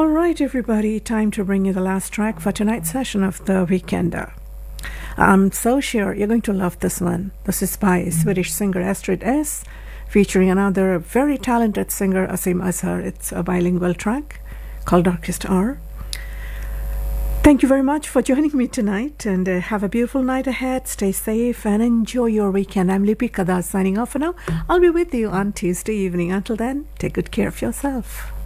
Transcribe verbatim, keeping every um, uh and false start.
right, everybody, time to bring you the last track for tonight's session of the Weekender. I'm so sure you're going to love this one. This is by Swedish singer Astrid S, featuring another very talented singer, Asim Azhar. It's a bilingual track called Darkest Hour. Thank you very much for joining me tonight, and uh, have a beautiful night ahead. Stay safe and enjoy your weekend. I'm Lipi Kada signing off for now. I'll be with you on Tuesday evening. Until then, take good care of yourself.